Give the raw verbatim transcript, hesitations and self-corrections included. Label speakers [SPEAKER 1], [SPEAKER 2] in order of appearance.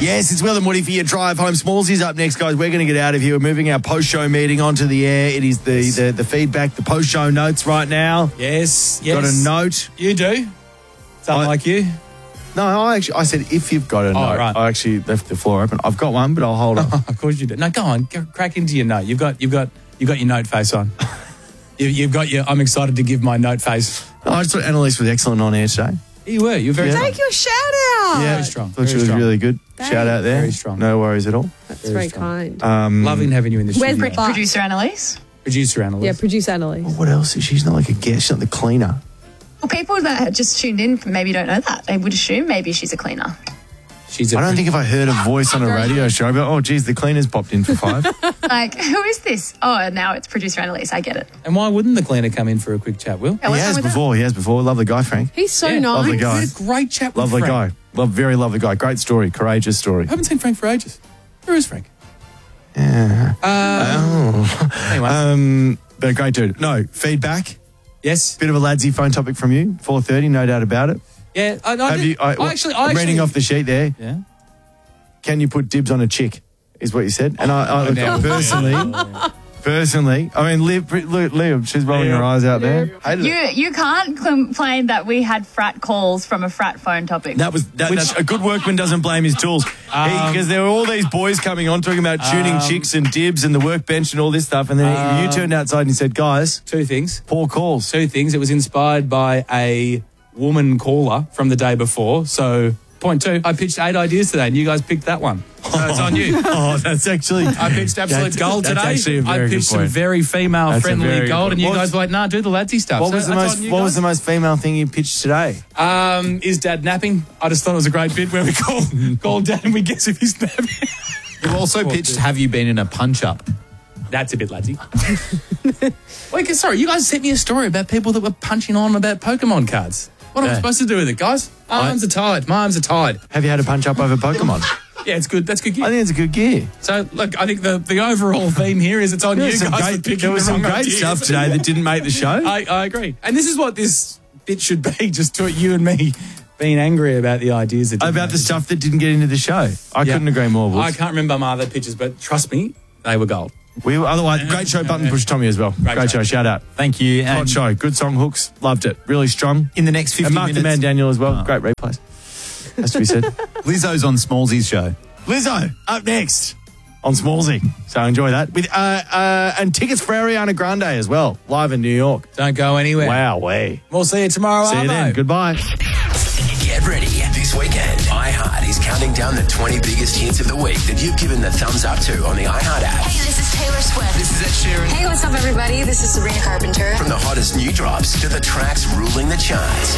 [SPEAKER 1] Yes, it's Will and Woody for your drive home. Smallsy's up next, guys. We're going to get out of here. We're moving our post-show meeting onto the air. It is the, the, the feedback, the post-show notes right now.
[SPEAKER 2] Yes, yes.
[SPEAKER 1] Got a note.
[SPEAKER 2] You do? Something
[SPEAKER 1] I-
[SPEAKER 2] like you?
[SPEAKER 1] No, I actually, I said if you've got a
[SPEAKER 2] Oh,
[SPEAKER 1] note.
[SPEAKER 2] right.
[SPEAKER 1] I actually left the floor open. I've got one, but I'll hold on.
[SPEAKER 2] Of course you do. No, go on. Go, crack into your note. You've got, you've got, you've got your note face on. you, you've got your. I'm excited to give my note face.
[SPEAKER 1] I just thought Annalise was excellent on air today.
[SPEAKER 2] You were. You're very.
[SPEAKER 1] Yeah.
[SPEAKER 2] strong.
[SPEAKER 3] Take your shout out.
[SPEAKER 1] Yeah,
[SPEAKER 2] Very strong.
[SPEAKER 1] Thought
[SPEAKER 2] Very
[SPEAKER 1] she was
[SPEAKER 2] strong.
[SPEAKER 1] really good.
[SPEAKER 3] Thanks.
[SPEAKER 1] Shout out there.
[SPEAKER 2] Very strong.
[SPEAKER 1] No worries at all.
[SPEAKER 3] That's
[SPEAKER 2] Very
[SPEAKER 3] very,
[SPEAKER 2] strong.
[SPEAKER 3] kind.
[SPEAKER 1] Um,
[SPEAKER 2] Loving having you in the
[SPEAKER 3] Where's
[SPEAKER 2] studio.
[SPEAKER 3] Bart?
[SPEAKER 4] Producer Annalise.
[SPEAKER 2] Producer analyst.
[SPEAKER 3] Yeah, producer Annalise.
[SPEAKER 1] What else? She's not like a guest. She's not the cleaner.
[SPEAKER 4] Well, people that had just tuned in maybe don't know that. They would assume maybe she's a cleaner.
[SPEAKER 2] She's a
[SPEAKER 1] I don't think if I heard a voice on a radio show, I'd be like, oh, geez, the cleaner's popped in for five.
[SPEAKER 4] Like, who is this? Oh, now it's producer Annalise. I get it.
[SPEAKER 2] And why wouldn't the cleaner come in for a quick chat, Will?
[SPEAKER 4] Yeah,
[SPEAKER 1] he
[SPEAKER 4] what's wrong
[SPEAKER 1] has
[SPEAKER 4] with that?
[SPEAKER 1] before. He has before. Lovely guy, Frank.
[SPEAKER 3] He's so
[SPEAKER 2] Yeah,
[SPEAKER 3] nice.
[SPEAKER 1] lovely guy.
[SPEAKER 2] Had a great chat with
[SPEAKER 1] Lovely
[SPEAKER 2] Frank.
[SPEAKER 1] guy. Love, very lovely guy. Great story. Courageous story.
[SPEAKER 2] I haven't seen Frank for ages. Where is Frank?
[SPEAKER 1] Yeah.
[SPEAKER 2] Uh,
[SPEAKER 1] Oh.
[SPEAKER 2] Anyway.
[SPEAKER 1] Um, but a great dude. No, feedback.
[SPEAKER 2] yes.
[SPEAKER 1] Bit of a ladsy phone topic from you. four thirty, no doubt about it.
[SPEAKER 2] Yeah. I, I,
[SPEAKER 1] Have
[SPEAKER 2] did,
[SPEAKER 1] you? I,
[SPEAKER 2] I actually. I
[SPEAKER 1] I'm
[SPEAKER 2] actually,
[SPEAKER 1] reading off the sheet there.
[SPEAKER 2] Yeah.
[SPEAKER 1] Can you put dibs on a chick? Is what you said. And I, I look,
[SPEAKER 2] no.
[SPEAKER 1] personally, personally, I mean, Liv, Liv, Liv she's rolling her eyes out there. Hated
[SPEAKER 4] You
[SPEAKER 1] it.
[SPEAKER 4] you can't complain that we had frat calls from a frat phone topic.
[SPEAKER 1] That was that, that's, a good workman doesn't blame his tools because there were all these boys coming on talking about tuning
[SPEAKER 2] Um,
[SPEAKER 1] chicks and dibs and the workbench and all this stuff, and then
[SPEAKER 2] Um,
[SPEAKER 1] you turned outside and you said, "Guys,
[SPEAKER 2] Two things.
[SPEAKER 1] poor calls."
[SPEAKER 2] Two things. It was inspired by a woman caller from the day before. So, point two, I pitched eight ideas today, and you guys picked that one. So it's on you.
[SPEAKER 1] Oh, that's actually.
[SPEAKER 2] I pitched absolute
[SPEAKER 1] That's-
[SPEAKER 2] gold
[SPEAKER 1] that's
[SPEAKER 2] today.
[SPEAKER 1] actually a very
[SPEAKER 2] I
[SPEAKER 1] good
[SPEAKER 2] pitched some
[SPEAKER 1] point.
[SPEAKER 2] very
[SPEAKER 1] That's a
[SPEAKER 2] female-friendly
[SPEAKER 1] very
[SPEAKER 2] gold,
[SPEAKER 1] good
[SPEAKER 2] and you
[SPEAKER 1] point.
[SPEAKER 2] guys were like, nah, do the ladsy stuff.
[SPEAKER 1] What
[SPEAKER 2] So
[SPEAKER 1] was the
[SPEAKER 2] that's
[SPEAKER 1] most?
[SPEAKER 2] on you
[SPEAKER 1] What was
[SPEAKER 2] guys.
[SPEAKER 1] the most female thing you pitched today?
[SPEAKER 2] Um, is Dad napping? I just thought it was a great bit where we call, call Dad and we guess if he's napping.
[SPEAKER 5] You also pitched, have you been in a punch-up?
[SPEAKER 2] That's a bit ladsy. Wait, sorry, you guys sent me a story about people that were punching on about Pokemon cards. What am I
[SPEAKER 1] Yeah.
[SPEAKER 2] supposed to do with it, guys? My arms are tied. My arms are tied.
[SPEAKER 1] Have you had a punch up over Pokemon?
[SPEAKER 2] Yeah, it's good. That's good.
[SPEAKER 1] I think it's a good gear.
[SPEAKER 2] So, look, I think the, the overall theme here is it's on
[SPEAKER 1] There
[SPEAKER 2] you
[SPEAKER 1] was some
[SPEAKER 2] guys for
[SPEAKER 1] great,
[SPEAKER 2] picking
[SPEAKER 1] there was
[SPEAKER 2] the
[SPEAKER 1] some
[SPEAKER 2] wrong
[SPEAKER 1] great
[SPEAKER 2] ideas.
[SPEAKER 1] stuff today that didn't make the show.
[SPEAKER 2] I, I agree. And this is what this bit should be, just to you and me being angry about the ideas that didn't
[SPEAKER 1] About
[SPEAKER 2] make
[SPEAKER 1] the stuff that didn't get into the show. I
[SPEAKER 2] Yeah.
[SPEAKER 1] couldn't agree more.
[SPEAKER 2] I
[SPEAKER 1] Woods.
[SPEAKER 2] can't remember my other pictures, but trust me, they were gold.
[SPEAKER 1] We were, otherwise, great show, Button Push Tommy as well. Great,
[SPEAKER 2] Great
[SPEAKER 1] show.
[SPEAKER 2] show.
[SPEAKER 1] Shout out.
[SPEAKER 5] Thank you.
[SPEAKER 1] Hot
[SPEAKER 5] And
[SPEAKER 1] show. Good song hooks. Loved it. Really strong.
[SPEAKER 5] in the next fifty
[SPEAKER 1] And Mark the
[SPEAKER 5] minutes,
[SPEAKER 1] Man Daniel as well.
[SPEAKER 5] Oh.
[SPEAKER 1] Great replays. Has to be said.
[SPEAKER 5] Lizzo's on Smallsy's show.
[SPEAKER 1] Lizzo up next on Smallsy. So enjoy that. With uh, uh, and tickets for Ariana Grande as well, live in New York.
[SPEAKER 2] Don't go anywhere.
[SPEAKER 1] Wow, way.
[SPEAKER 2] We'll see you tomorrow.
[SPEAKER 1] See you then.
[SPEAKER 2] Arvo.
[SPEAKER 1] Goodbye.
[SPEAKER 6] Get ready. This weekend, iHeart is counting down the twenty biggest hits of the week that you've given the thumbs up to on the iHeart app.
[SPEAKER 7] Hey, this is Taylor Swift.
[SPEAKER 6] This is Ed Sheeran.
[SPEAKER 7] Hey, what's up, everybody? This is Sabrina Carpenter.
[SPEAKER 6] From the hottest new drops to the tracks ruling the charts.